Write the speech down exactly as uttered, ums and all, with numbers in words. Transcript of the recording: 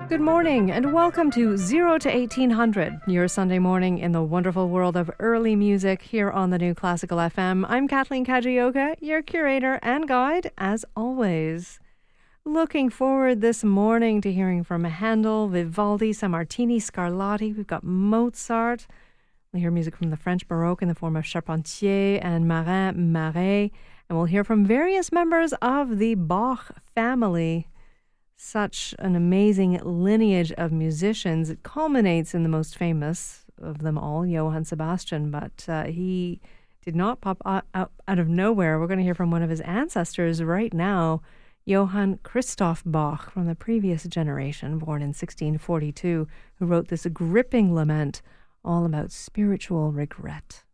Good morning and welcome to zero to eighteen hundred, your Sunday morning in the wonderful world of early music here on the New Classical F M. I'm Kathleen Kajioka, your curator and guide, as always. Looking forward this morning to hearing from Handel, Vivaldi, Sammartini, Scarlatti. We've got Mozart. We'll hear music from the French Baroque in the form of Charpentier and Marin Marais. And we'll hear from various members of the Bach family. Such an amazing lineage of musicians. It culminates in the most famous of them all, Johann Sebastian, but uh, he did not pop out, out, out of nowhere. We're going to hear from one of his ancestors right now, Johann Christoph Bach, from the previous generation, born in sixteen forty-two, who wrote this gripping lament all about spiritual regret.